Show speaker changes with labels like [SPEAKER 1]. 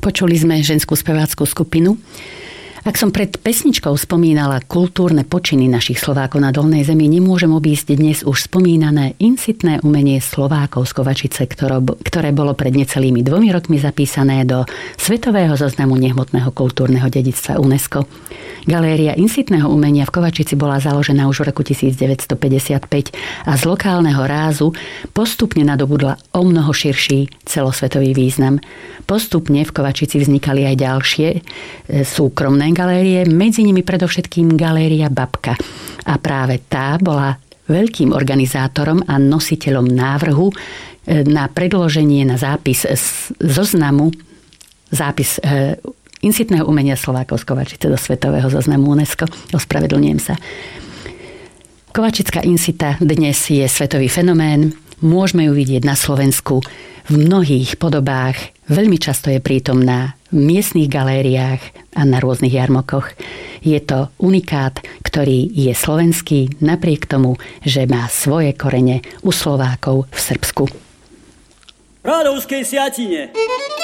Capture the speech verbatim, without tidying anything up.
[SPEAKER 1] Počuli sme ženskú spevácku skupinu. Ak som pred pesničkou spomínala kultúrne počiny našich Slovákov na Dolnej zemi, nemôžem obísť dnes už spomínané incitné umenie Slovákov z Kovačice, ktoré bolo pred necelými dvomi rokmi zapísané do Svetového zoznamu nehmotného kultúrneho dedičstva UNESCO. Galéria incitného umenia v Kovačici bola založená už v roku devätnásťstopäťdesiatpäť a z lokálneho rázu postupne nadobudla o mnoho širší celosvetový význam. Postupne v Kovačici vznikali aj ďalšie súkromné galérie, medzi nimi predovšetkým Galéria Babka. A práve tá bola veľkým organizátorom a nositeľom návrhu na predloženie na zápis zoznamu zápis incitného umenia Slovákov z Kovačice do Svetového zoznamu UNESCO. Ospravedlňujem sa. Kovačická incita dnes je svetový fenomén. Môžeme ju vidieť na Slovensku v mnohých podobách. Veľmi často je prítomná v miestnych galériách a na rôznych jarmokoch. Je to unikát, ktorý je slovenský, napriek tomu, že má svoje korene u Slovákov v Srbsku.
[SPEAKER 2] V Rádovskej Siatine